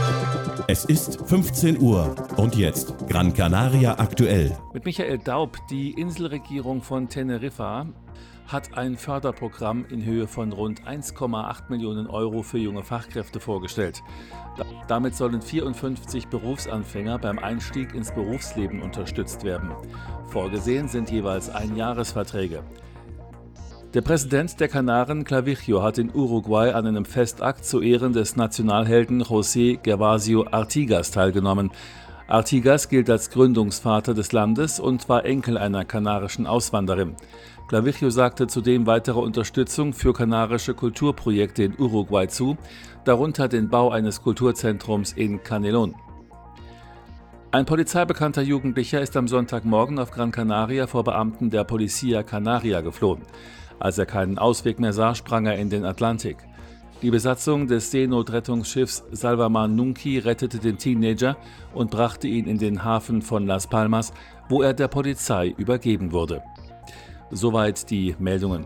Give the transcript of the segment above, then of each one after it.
Es ist 15 Uhr und jetzt Gran Canaria aktuell. Mit Michael Daub, die Inselregierung von Teneriffa hat ein Förderprogramm in Höhe von rund 1,8 Millionen Euro für junge Fachkräfte vorgestellt. Damit sollen 54 Berufsanfänger beim Einstieg ins Berufsleben unterstützt werden. Vorgesehen sind jeweils Einjahresverträge. Der Präsident der Kanaren, Clavijo, hat in Uruguay an einem Festakt zu Ehren des Nationalhelden José Gervasio Artigas teilgenommen. Artigas gilt als Gründungsvater des Landes und war Enkel einer kanarischen Auswanderin. Clavijo sagte zudem weitere Unterstützung für kanarische Kulturprojekte in Uruguay zu, darunter den Bau eines Kulturzentrums in Canelón. Ein polizeibekannter Jugendlicher ist am Sonntagmorgen auf Gran Canaria vor Beamten der Policía Canaria geflohen. Als er keinen Ausweg mehr sah, sprang er in den Atlantik. Die Besatzung des Seenotrettungsschiffs Salvamar Nunki rettete den Teenager und brachte ihn in den Hafen von Las Palmas, wo er der Polizei übergeben wurde. Soweit die Meldungen.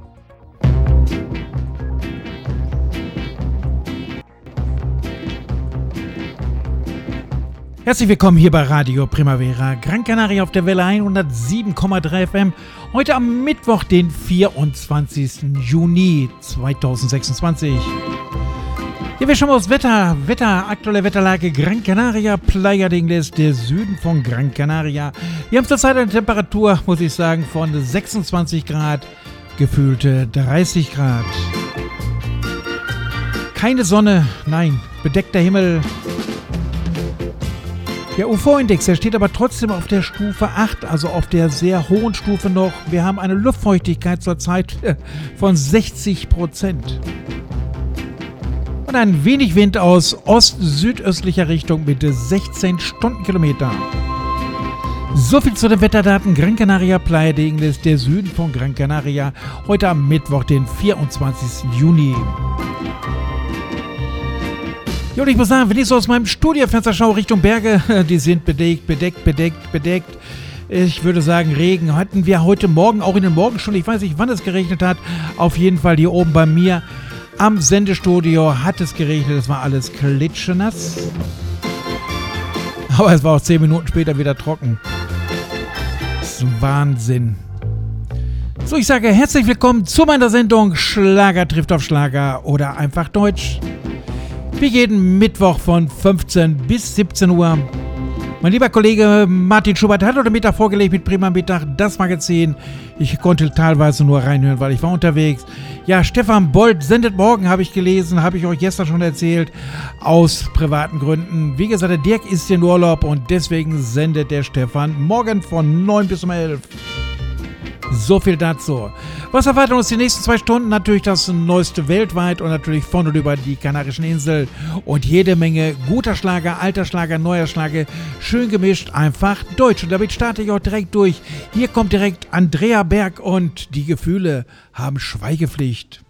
Herzlich willkommen hier bei Radio Primavera, Gran Canaria auf der Welle 107,3 FM. Heute am Mittwoch, den 24. Juni 2026. Hier wir schauen aufs Wetter, aktuelle Wetterlage Gran Canaria, Playa de Ingles, der Süden von Gran Canaria. Wir haben zurzeit eine Temperatur, muss ich sagen, von 26 Grad, gefühlte 30 Grad. Keine Sonne, nein, bedeckter Himmel. Der UV-Index, der steht aber trotzdem auf der Stufe 8, also auf der sehr hohen Stufe noch. Wir haben eine Luftfeuchtigkeit zurzeit von 60%. Und ein wenig Wind aus ost-südöstlicher Richtung mit 16 Stundenkilometer. So viel zu den Wetterdaten. Gran Canaria, Playa de Ingles, der Süden von Gran Canaria. Heute am Mittwoch, den 24. Juni. Ja, und ich muss sagen, wenn ich so aus meinem Studiofenster schaue Richtung Berge, die sind bedeckt. Ich würde sagen, Regen hatten wir heute Morgen, auch in den Morgenstunden. Ich weiß nicht, wann es geregnet hat. Auf jeden Fall hier oben bei mir am Sendestudio hat es geregnet. Es war alles klitschenass. Aber es war auch 10 Minuten später wieder trocken. Das ist Wahnsinn. So, ich sage herzlich willkommen zu meiner Sendung Schlager trifft auf Schlager oder einfach Deutsch. Wie jeden Mittwoch von 15 bis 17 Uhr. Mein lieber Kollege Martin Schubert hat heute Mittag vorgelegt mit Prima Mittag das Magazin. Ich konnte teilweise nur reinhören, weil ich war unterwegs. Ja, Stefan Bolt sendet morgen, habe ich gelesen, habe ich euch gestern schon erzählt, aus privaten Gründen. Wie gesagt, der Dirk ist in Urlaub und deswegen sendet der Stefan morgen von 9 bis um 11. So viel dazu. Was erwartet uns die nächsten 2 Stunden? Natürlich das Neueste weltweit und natürlich von und über die Kanarischen Inseln und jede Menge guter Schlager, alter Schlager, neuer Schlager, schön gemischt, einfach deutsch. Und damit starte ich auch direkt durch. Hier kommt direkt Andrea Berg und die Gefühle haben Schweigepflicht.